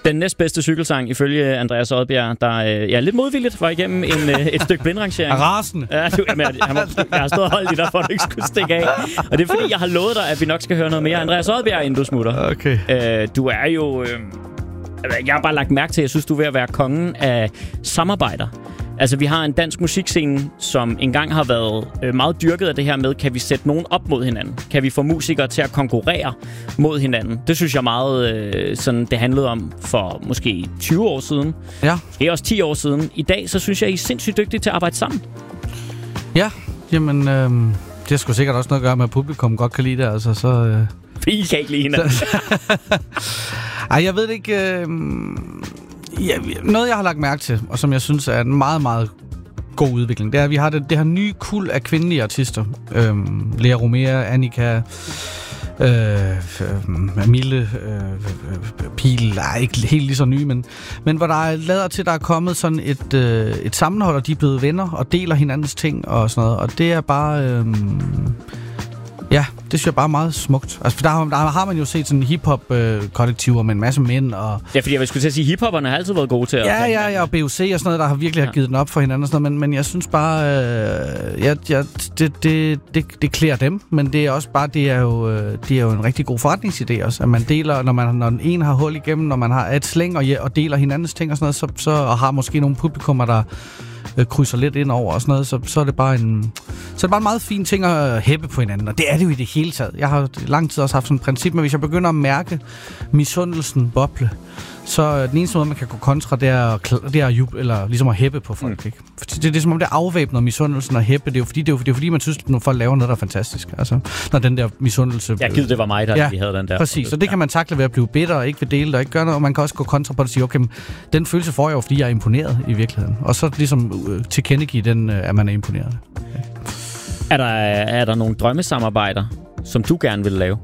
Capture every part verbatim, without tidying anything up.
Den næstbedste cykelsang, ifølge Andreas Odbjerg, der øh, ja, lidt modvilligt var igennem en, øh, et stykke blindrangering. Rasen. Ja, du, jamen, jeg, jeg, jeg har stået og holdt i dig, for at du ikke skulle stikke af. Og det er fordi, jeg har lovet dig, at vi nok skal høre noget mere. Andreas Odbjerg, inden du smutter. Okay. Øh, du er jo... Øh, jeg har bare lagt mærke til, at jeg synes, du er ved at være kongen af samarbejder. Altså, vi har en dansk musikscene, som engang har været øh, meget dyrket af det her med, kan vi sætte nogen op mod hinanden? Kan vi få musikere til at konkurrere mod hinanden? Det synes jeg meget, øh, sådan det handlede om for måske tyve år siden. Ja. Måske også ti år siden. I dag, så synes jeg, I er sindssygt dygtige til at arbejde sammen. Ja, jamen, øh, det har sgu sikkert også noget at gøre med, at publikum godt kan lide det, altså, så... Øh... I kan ikke lide hinanden. Ej, jeg ved det ikke... Øh... Ja, noget, jeg har lagt mærke til, og som jeg synes er en meget, meget god udvikling, det er, at vi har det, det her nye kuld af kvindelige artister. Øhm, Lea Romea, Annika, øh, Mille, øh, Pil, er ikke helt lige så nye, men, men hvor der er lader til, der er kommet sådan et, øh, et sammenhold, og de er blevet venner og deler hinandens ting og sådan noget, og det er bare... Øh, Ja, det synes jeg bare er meget smukt. Altså, for der, der har man jo set sådan hip-hop-kollektiver med en masse mænd. Og ja, fordi jeg skulle til at sige, hip-hopperne har altid været gode til at... Ja, ja, ja, og B O C og sådan noget, der har virkelig ja. givet den op for hinanden og sådan noget. Men, men jeg synes bare, øh, ja, ja, det, det, det, det klæder dem. Men det er også bare, det er jo, det er jo en rigtig god forretningsidé også. At man deler, når, man, når den ene har hul igennem, når man har et slæng og, og deler hinandens ting og sådan noget, så, så og har måske nogle publikummer, der... krydser lidt ind over og sådan noget, så, så er det bare en så er det bare en meget fin ting at hæppe på hinanden, og det er det jo i det hele taget. Jeg har lang tid også haft sådan et princip, men hvis jeg begynder at mærke misundelsen boble, så den eneste måde, man kan gå kontra, det er, det er at juble, eller ligesom at hæppe på folk. Mm. Ikke? Det, det er som om, det afvæbner misundelsen og hæppe. Det er jo fordi, det er jo, det er fordi man synes, at folk laver noget, der er fantastisk. Altså, når den der misundelse... Ja, givet det var mig, der ja, vi havde den der. Præcis, så det kan man takle ved at blive bitter og ikke vil dele det og ikke gøre noget, og man kan også gå kontra på det og sige, okay, den følelse får jeg jo, fordi jeg er imponeret i virkeligheden. Og så ligesom øh, tilkendegive den, øh, at man er imponeret. Okay. Er der, er der nogle drømmesamarbejder, som du gerne vil lave?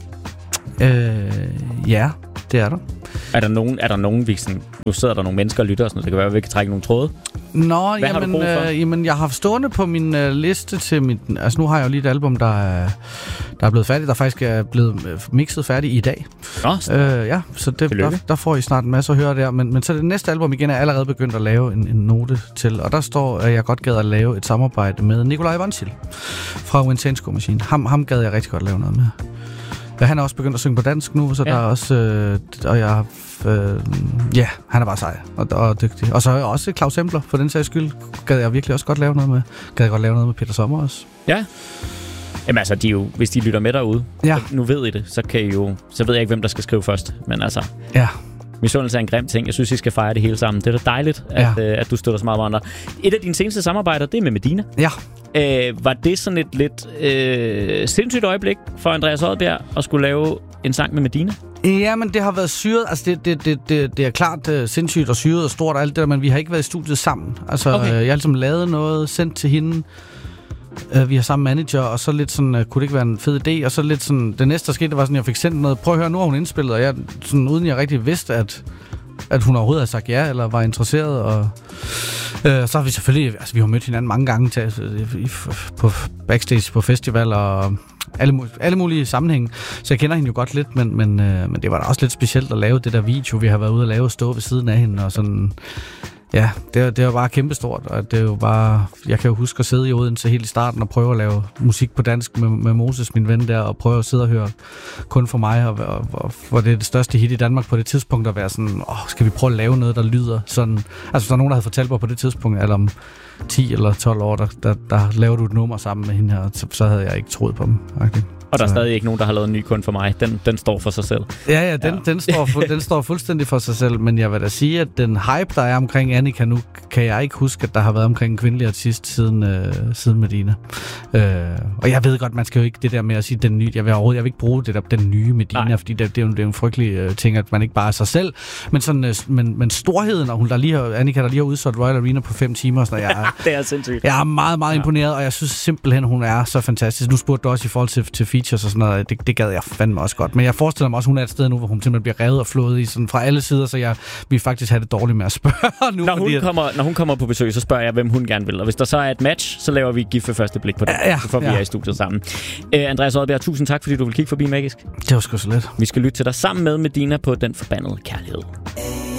Øh, ja, det er der. Er der nogen, er der nogen vi sådan, nu sidder der nogle mennesker og lytter og sådan noget, det kan være, at vi kan trække nogle tråde? Nå, jamen, øh, jamen, jeg har stående på min øh, liste til mit... Altså, nu har jeg jo lige et album, der er, der er blevet færdigt, der faktisk er blevet mixet færdigt i dag. Nå, øh, ja, så det, der, der får I snart en masse at høre der. Men, men så det næste album igen er allerede begyndt at lave en, en note til, og der står, at jeg godt gad at lave et samarbejde med Nikolaj Vonsil fra Winsensko Machine. Ham, ham gad jeg rigtig godt lave noget med. Ja, han er også begyndt at synge på dansk nu, så ja. der er også... Øh, og jeg øh, ja, han er bare sej og, og dygtig. Og så også Claus Hempler, for den sags skyld, gad jeg virkelig også godt lave noget med. Gad jeg godt lave noget med Peter Sommer også. Ja. Jamen altså, de jo, hvis de lytter med derude, ja. så, nu ved I det, så kan I jo... Så ved jeg ikke, hvem der skal skrive først, men altså... Ja. Misundelse er en grim ting. Jeg synes, I skal fejre det hele sammen. Det er da dejligt, at, ja. øh, at du støtter så meget med andre. Et af dine seneste samarbejder, det er med Medina. Ja. Øh, var det sådan et lidt øh, sindssygt øjeblik for Andreas Odbjerg at skulle lave en sang med Medina? Ja, men det har været syret. Altså, det, det, det, det, det er klart uh, sindssygt og syret og stort og alt det der, men vi har ikke været i studiet sammen. Altså, okay. øh, jeg har ligesom lavet noget, sendt til hende. Uh, vi har samme manager, og så lidt sådan, uh, kunne det ikke være en fed idé? Og så lidt sådan, det næste, der skete, det var sådan, jeg fik sendt noget. Prøv at høre, nu har hun indspillet, og jeg, sådan, uden jeg rigtig vidste, at, at hun overhovedet havde sagt ja, eller var interesseret, og... Øh, så har vi selvfølgelig, altså vi har mødt hinanden mange gange til, i, på backstage, på festival og alle, alle mulige sammenhænge, så jeg kender hende jo godt lidt, men, men, øh, men det var da også lidt specielt at lave det der video, vi har været ude at lave, stå ved siden af hende og sådan. Ja, det, det var bare kæmpestort, og det er jo bare, jeg kan jo huske at sidde i Odense helt i starten og prøve at lave musik på dansk med, med Moses, min ven der, og prøve at sidde og høre kun for mig, og, og, og for det er det største hit i Danmark på det tidspunkt, at være sådan, åh, skal vi prøve at lave noget, der lyder sådan, altså hvis der er nogen, der havde fortalt mig på det tidspunkt, eller om ti eller tolv år, der, der, der laver du et nummer sammen med hende her, så, så havde jeg ikke troet på dem. Okay. Og der er stadig ikke nogen, der har lavet en ny kun for mig. Den, den står for sig selv. Ja, ja, den, ja. Den, står fu- den står fuldstændig for sig selv. Men jeg vil da sige, at den hype, der er omkring Annika nu, kan jeg ikke huske, at der har været omkring en kvindelig artist siden, øh, siden Medina. Øh, og jeg ved godt, man skal jo ikke det der med at sige, den nye, jeg vil overhovedet, jeg vil ikke bruge det der, den nye Medina, nej. Fordi det, det, er jo, det er jo en frygtelig øh, ting, at man ikke bare er sig selv. Men, sådan, øh, men, men storheden, og hun der lige har, Annika, der lige har udsolgt Royal Arena på fem timer, sådan, jeg, det er sindssygt. Jeg er meget, meget ja. imponeret, og jeg synes simpelthen, hun er så fantastisk. Nu spurgte du også i forhold til, til features og sådan noget, det, det gad jeg fandme også godt. Men jeg forestiller mig også, hun er et sted nu, hvor hun simpelthen bliver revet og flået i sådan fra alle sider, så jeg vil faktisk have det dårligt med at spørge nu. Når hun, fordi, kommer, når hun kommer på besøg, så spørger jeg, hvem hun gerne vil. Og hvis der så er et match, så laver vi gift ved første blik på det. Ja, ja, så får vi ja. her i studiet sammen. Uh, Andreas Odbjerg, tusind tak, fordi du vil kigge forbi Magisk. Det var sgu så let. Vi skal lytte til dig sammen med Medina på Den Forbandede Kærlighed.